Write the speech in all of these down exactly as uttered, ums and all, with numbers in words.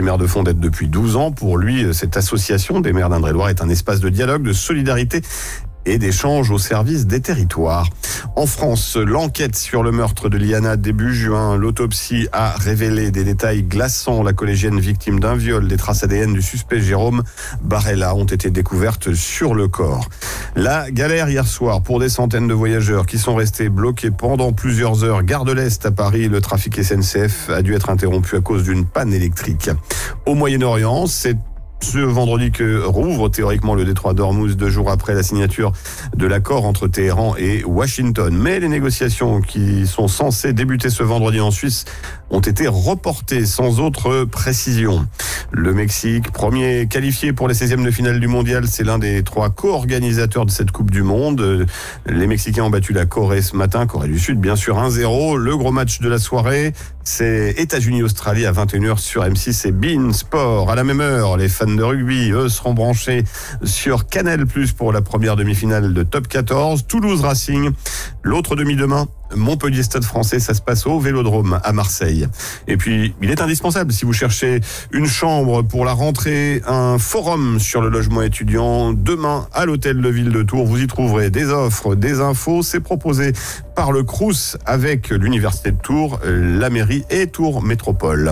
maire de Fondette depuis douze ans. Pour lui, cette association des maires d'Indre-et-Loire est un espace de dialogue, de solidarité et d'échange au service des territoires. En France, l'enquête sur le meurtre de Liana début juin. L'autopsie a révélé des détails glaçants. La collégienne victime d'un viol, des traces A D N du suspect Jérôme Barella ont été découvertes sur le corps. La galère hier soir pour des centaines de voyageurs qui sont restés bloqués pendant plusieurs heures. Gare de l'Est à Paris, le trafic S N C F a dû être interrompu à cause d'une panne électrique. Au Moyen-Orient, c'est ce vendredi que rouvre théoriquement le détroit d'Ormuz, deux jours après la signature de l'accord entre Téhéran et Washington. Mais les négociations qui sont censées débuter ce vendredi en Suisse ont été reportées sans autre précision. Le Mexique, premier qualifié pour les seizièmes de finale du mondial, c'est l'un des trois co-organisateurs de cette Coupe du Monde. Les Mexicains ont battu la Corée ce matin, Corée du Sud bien sûr un zéro. Le gros match de la soirée, c'est États-Unis-Australie à vingt et une heures sur M six et beIN Sport. À la même heure, les fans de rugby, eux, seront branchés sur Canal plus, pour la première demi-finale de Top quatorze. Toulouse Racing, l'autre demi-demain. Montpellier Stade Français, ça se passe au Vélodrome à Marseille. Et puis, il est indispensable, si vous cherchez une chambre pour la rentrée, un forum sur le logement étudiant, demain à l'hôtel de ville de Tours. Vous y trouverez des offres, des infos. C'est proposé par le Crous avec l'Université de Tours, la mairie et Tours Métropole.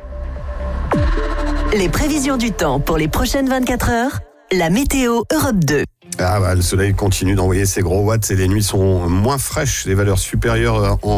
Les prévisions du temps pour les prochaines vingt-quatre heures, la météo Europe deux. Ah bah, le soleil continue d'envoyer ses gros watts et les nuits sont moins fraîches, des valeurs supérieures en